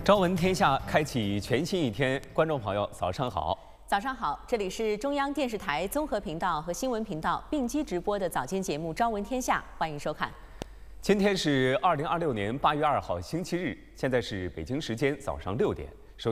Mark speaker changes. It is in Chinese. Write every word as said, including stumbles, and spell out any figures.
Speaker 1: 朝闻天下，开启全新一天。观众朋友，早上好！
Speaker 2: 早上好，这里是中央电视台综合频道和新闻频道并机直播的早间节目《朝闻天下》，欢迎收看。
Speaker 1: 今天是二零二六年八月二号，星期日，现在是北京时间早上六点。